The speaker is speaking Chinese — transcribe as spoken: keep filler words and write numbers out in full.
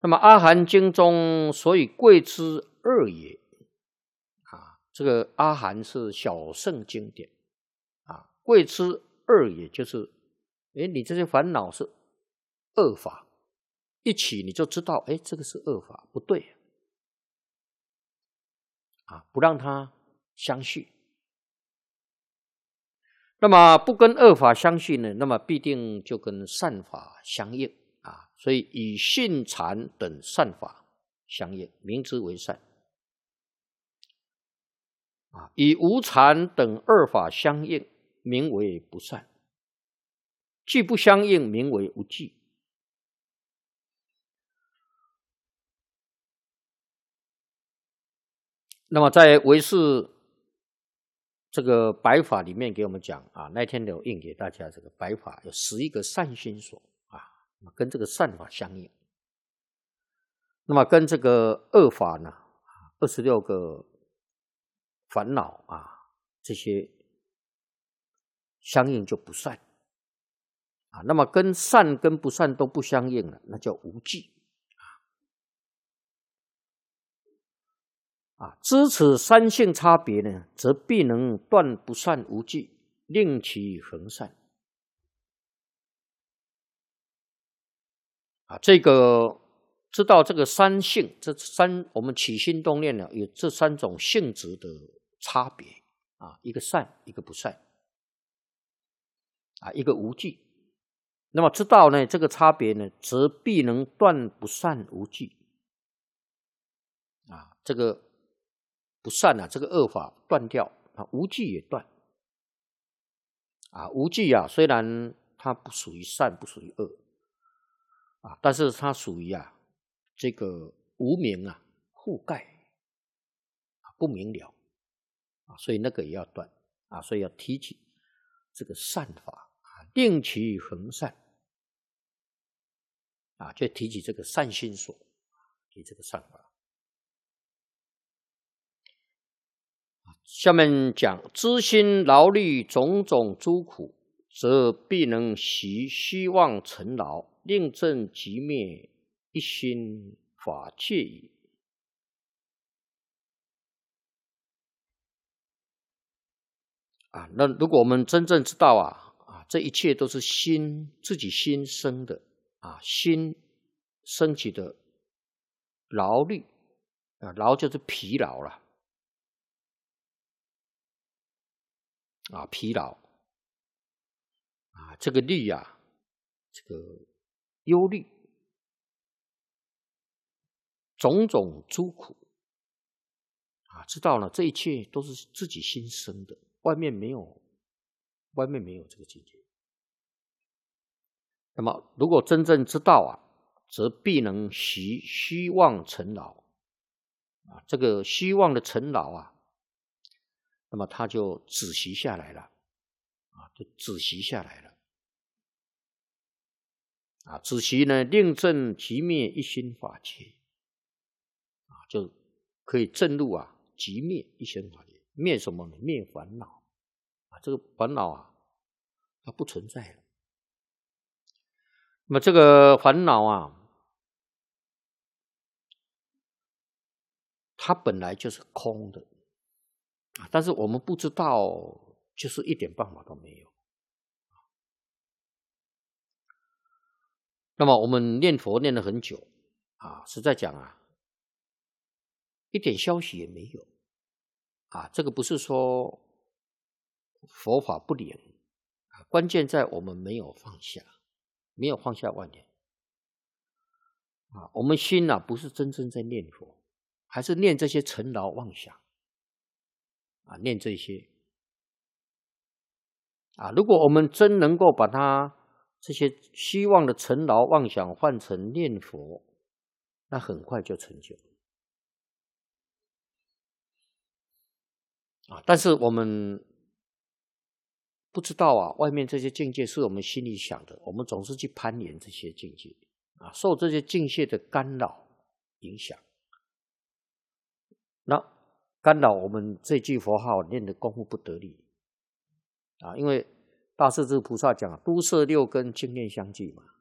那么阿含经中所以贵之二也啊，这个阿含是小乘经典啊，贵之二也就是哎，你这些烦恼是恶法，一起你就知道哎，这个是恶法，不对啊，不让它相续。那么不跟恶法相续呢，那么必定就跟善法相应啊，所以以信禅等善法相应，名之为善啊；以无禅等二法相应，名为不善；既不相应，名为无记。那么在唯识这个白法里面给我们讲啊，那天有印给大家这个白法有十一个善心所啊，跟这个善法相应。那么跟这个恶法呢，二十六个烦恼啊，这些相应就不善啊。那么跟善跟不善都不相应了，那叫无记啊。知此三性差别呢，则必能断不善无记，令其恒善啊。这个知道这个三性，这三我们起心动念呢，有这三种性质的差别啊，一个善，一个不善啊，一个无记。那么知道呢这个差别呢，则必能断不善无记啊，这个不善啊，这个恶法断掉啊，无记也断啊。无记啊，虽然它不属于善，不属于恶啊，但是它属于啊这个无明啊覆盖不明了啊，所以那个也要断啊，所以要提起这个善法啊，令其恒善啊，就提起这个善心所，提这个善法。下面讲知心劳虑种种诸苦，则必能习虚妄尘劳，令正即灭，一心法界矣。啊，那如果我们真正知道啊，啊，这一切都是心自己心生的啊，心升起的劳虑啊，劳就是疲劳了啊，疲劳啊，这个虑啊，这个忧虑，种种诸苦啊，知道了这一切都是自己心生的，外面没有，外面没有这个境界。那么如果真正知道啊，则必能习虚妄尘劳啊，这个虚妄的尘劳啊，那么他就止息下来了啊，就止息下来了啊，止息呢，令正即灭一心法界啊，就可以正入啊，即灭一心法界。灭什么呢？灭烦恼啊，这个烦恼啊，它不存在了。那么这个烦恼啊，它本来就是空的啊，但是我们不知道，就是一点办法都没有。那么我们念佛念了很久啊，实在讲啊，一点消息也没有啊。这个不是说佛法不灵啊，关键在我们没有放下，没有放下万念啊。我们心啊，不是真正在念佛，还是念这些尘劳妄想啊，念这些啊。如果我们真能够把它这些希望的尘劳妄想换成念佛，那很快就成就啊。但是我们不知道啊，外面这些境界是我们心里想的，我们总是去攀岩这些境界啊，受这些境界的干扰影响，那干扰我们这句佛号念的功夫不得力啊。因为大势至菩萨讲，都摄六根，净念相继嘛。